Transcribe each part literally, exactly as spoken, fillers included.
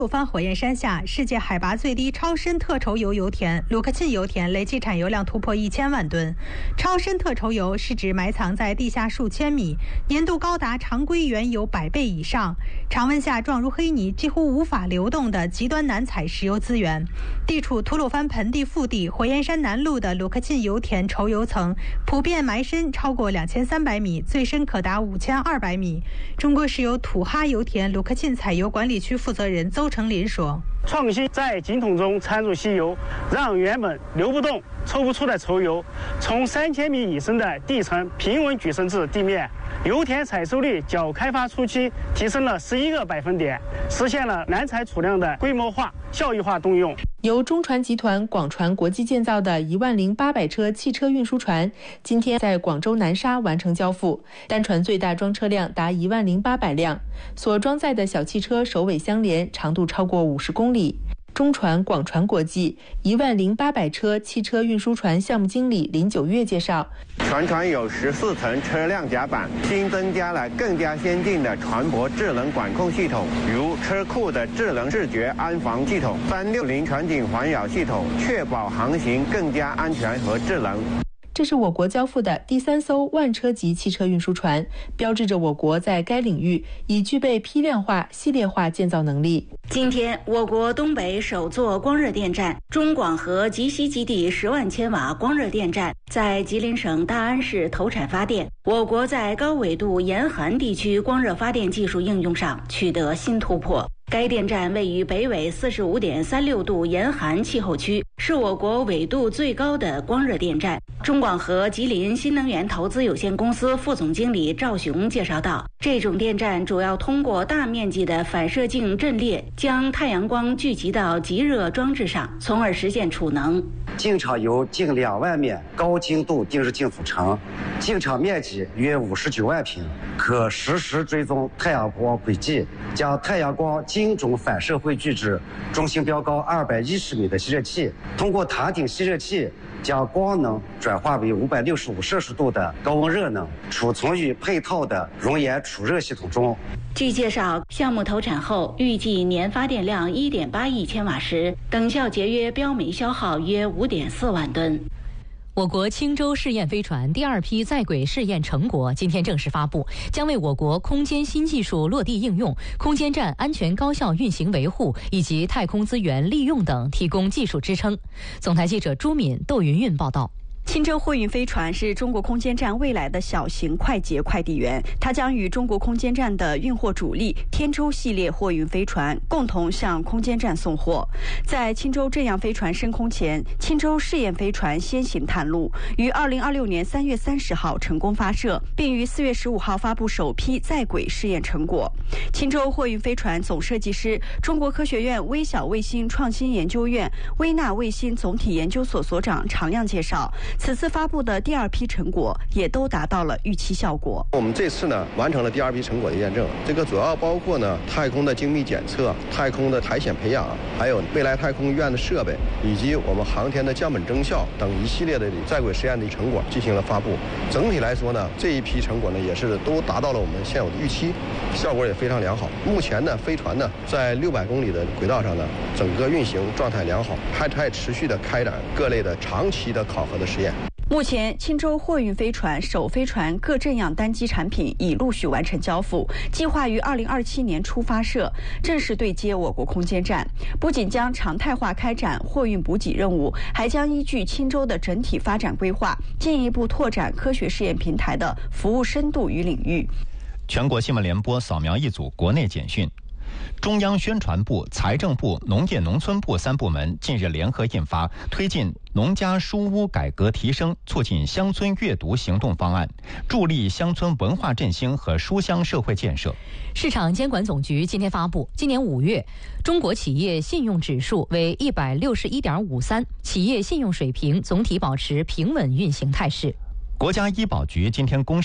吐蕃火焰山下，世界海拔最低超深特稠油油田鲁克沁油田累计产油量突破一千万吨。超深特稠油是指埋藏在地下数千米，粘度高达常规原油百倍以上，常温下状如黑泥，几乎无法流动的极端难采石油资源。地处吐鲁番盆地腹地火焰山南麓的鲁克沁油田稠油层普遍埋深超过两千三百米，最深可达五千二百米。中国石油土哈油田鲁克沁采油管理区负责人邹成林说：“ 创新在井筒中掺入稀油，让原本流不动、抽不出的稠油从三千米以深的地层平稳举升至地面。油田采收率较开发初期提升了十一个百分点，实现了难采储量的规模化、效益化动用。” 由中船集团广船国际建造的一万零八百车汽车运输船，今天在广州南沙完成交付。单船最大装车量达一万零八百辆，所装载的小汽车首尾相连，长度超过五十公里。中船广船国际一万零八百车汽车运输船项目经理林九月介绍， 全船有十四层车辆甲板，新增加了更加先进的船舶智能管控系统，如车库的智能视觉安防系统、三六零全景环绕系统，确保航行更加安全和智能。 这是我国交付的第三艘万车级汽车运输船，标志着我国在该领域已具备批量化、系列化建造能力。 今天，我国东北首座光热电站中广核集息基地十万千瓦光热电站在吉林省大安市投产发电。我国在高纬度严寒地区光热发电技术应用上取得新突破。该电站位于北纬四十五点三六度严寒气候区，是我国纬度最高的光热电站。中广核吉林新能源投资有限公司副总经理赵雄介绍道，这种电站主要通过大面积的反射镜阵列，将太阳光聚集到极热装置上，从而实现储能。 镜场由近两万面高精度定日镜组成，镜场面积约五十九万平，可实时追踪太阳光轨迹，将太阳光精准反射汇聚至中心标高二百一十米的吸热器，通过塔顶吸热器将光能转化为五百六十五摄氏度的高温热能，储存于配套的熔岩储热系统中。 据介绍，项目投产后预计年发电量 一点八亿千瓦时，等效节约标煤消耗约 五点四万吨。 我国青州试验飞船第二批在轨试验成果今天正式发布，将为我国空间新技术落地应用、空间站安全高效运行维护以及太空资源利用等提供技术支撑。总台记者朱敏、窦云云报道。 青州货运飞船是中国空间站未来的小型快捷快递员，它将与中国空间站的运货主力天舟系列货运飞船共同向空间站送货。在青州这样飞船升空前，青州试验飞船先行探路，于二零二六年三月三十号成功发射，并于四月十五号发布首批在轨试验成果。青州货运飞船总设计师、中国科学院微小卫星创新研究院微纳卫星总体研究所所长常亮介绍，此次发布的第二批成果也都达到了预期效果。 我们这次呢完成了第二批成果的验证，这个主要包括呢太空的精密检测、太空的苔藓培养，还有未来太空院的设备，以及我们航天的降本增效等一系列的在轨实验的成果进行了发布。整体来说呢，这一批成果呢也是都达到了我们现有的预期，效果也非常良好。目前呢，飞船呢在六百公里的轨道上呢，整个运行状态良好，还在持续的开展各类的长期的考核的实验。 目前，青州货运飞船首飞船各阵样单机产品已陆续完成交付，计划于二零二七年初发射，正式对接我国空间站。不仅将常态化开展货运补给任务，还将依据青州的整体发展规划，进一步拓展科学试验平台的服务深度与领域。 全国新闻联播扫描一组国内简讯。中央宣传部、财政部、农业农村部三部门近日联合印发《推进农家书屋改革提升，促进乡村阅读行动方案》，助力乡村文化振兴和书香社会建设。 市场监管总局今天发布，今年五月，中国企业信用指数为一百六十一点五三，企业信用水平总体保持平稳运行态势。 国家医保局今天公示，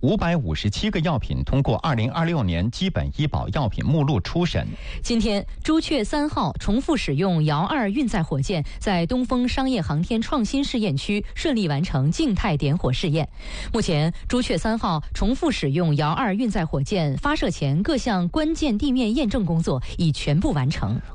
五百五十七个药品通过二零二六年基本医保药品目录初审。 今天，朱雀三号重复使用遥二运载火箭在东风商业航天创新试验区顺利完成静态点火试验。目前，朱雀三号重复使用遥二运载火箭发射前各项关键地面验证工作已全部完成。